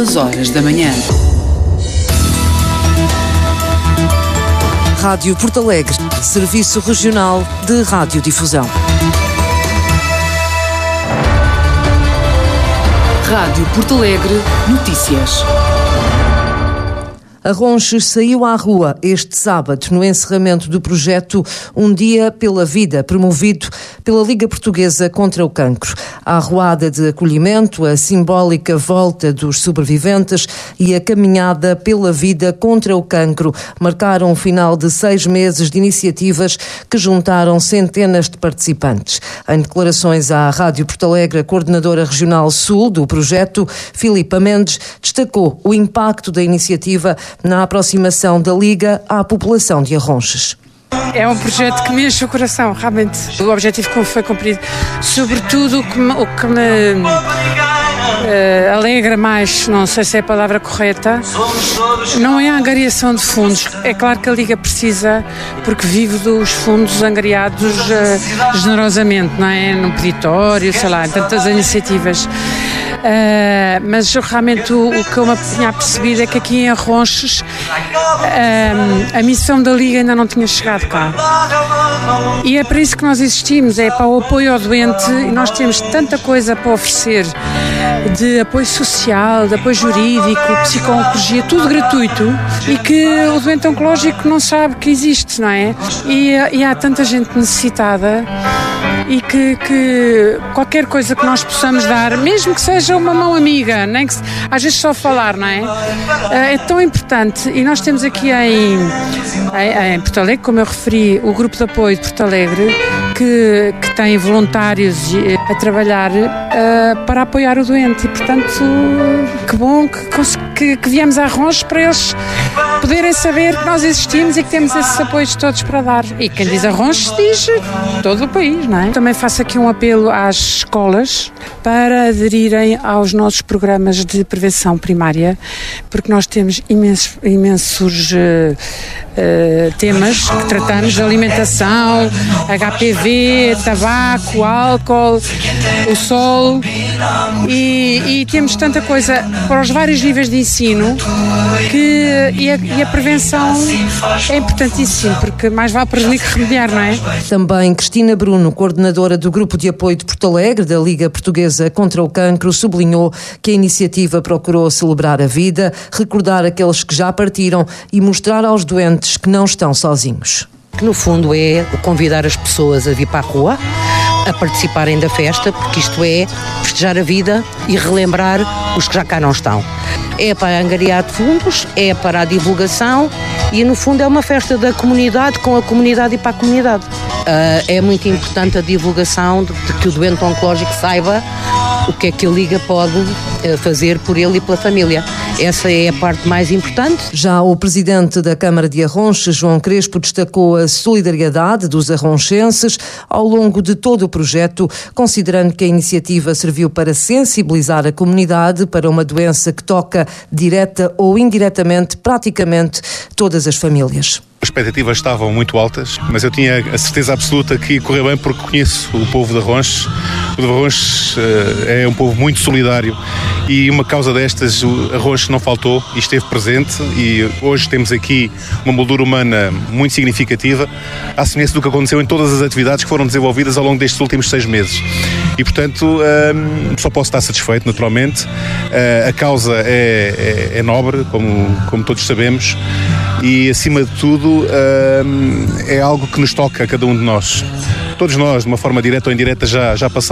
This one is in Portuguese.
2 da manhã. Rádio Porto Alegre, Serviço Regional de Radiodifusão. Rádio Porto Alegre, notícias. Arronches saiu à rua este sábado no encerramento do projeto Um Dia pela Vida, promovido pela Liga Portuguesa contra o Cancro. A arruada de acolhimento, a simbólica volta dos sobreviventes e a caminhada pela vida contra o cancro marcaram o final de 6 meses de iniciativas que juntaram centenas de participantes. Em declarações à Rádio Porto Alegre, a coordenadora regional sul do projeto, Filipa Mendes, destacou o impacto da iniciativa na aproximação da Liga à população de Arronches. É um projeto que me enche o coração, realmente. O objetivo que foi cumprido, sobretudo o que me alegra mais, não sei se é a palavra correta, não é a angariação de fundos. É claro que a Liga precisa, porque vive dos fundos angariados generosamente, não é? No peditório, sei lá, em tantas iniciativas. Mas realmente o que eu me tinha percebido é que aqui em Arronches a missão da Liga ainda não tinha chegado cá. E é para isso que nós existimos, é para o apoio ao doente, e nós temos tanta coisa para oferecer, de apoio social, de apoio jurídico, psicologia, tudo gratuito, e que o doente oncológico não sabe que existe, não é? E há tanta gente necessitada, e que qualquer coisa que nós possamos dar, mesmo que seja uma mão amiga, nem que às vezes só falar, não é? É tão importante. E nós temos aqui em Porto Alegre, como eu referi, o grupo de apoio de Porto Alegre, que tem voluntários a trabalhar para apoiar o doente, e portanto que bom que viemos a Arronches para eles poderem saber que nós existimos e que temos esses apoios todos para dar. E quem diz Arronches diz todo o país, não é? Também faço aqui um apelo às escolas para aderirem aos nossos programas de prevenção primária, porque nós temos imensos temas que tratamos: alimentação, HPV, tabaco, álcool, o sol, e temos tanta coisa para os vários níveis de ensino e a prevenção é importantíssimo, porque mais vale prevenir que remediar, não é? Também Cristina Bruno, coordenadora do Grupo de Apoio de Porto Alegre, da Liga Portuguesa contra o Cancro, sublinhou que a iniciativa procurou celebrar a vida, recordar aqueles que já partiram e mostrar aos doentes que não estão sozinhos. Que no fundo é convidar as pessoas a vir para a rua, a participarem da festa, porque isto é festejar a vida e relembrar os que já cá não estão. É para angariar fundos, é para a divulgação e no fundo é uma festa da comunidade, com a comunidade e para a comunidade. É muito importante a divulgação de que o doente oncológico saiba o que é que a Liga pode fazer por ele e pela família. Essa é a parte mais importante. Já o presidente da Câmara de Arronches, João Crespo, destacou a solidariedade dos arronchenses ao longo de todo o projeto, considerando que a iniciativa serviu para sensibilizar a comunidade para uma doença que toca direta ou indiretamente praticamente todas as famílias. As expectativas estavam muito altas, mas eu tinha a certeza absoluta que ia correr bem, porque conheço o povo de Arronches. O de Arronches é um povo muito solidário e uma causa destas, o Arronches não faltou e esteve presente, e hoje temos aqui uma moldura humana muito significativa, à semelhança do que aconteceu em todas as atividades que foram desenvolvidas ao longo destes últimos 6 meses. E, portanto, só posso estar satisfeito, naturalmente. A causa é nobre, como todos sabemos, e, acima de tudo, é algo que nos toca a cada um de nós. Todos nós, de uma forma direta ou indireta, já passamos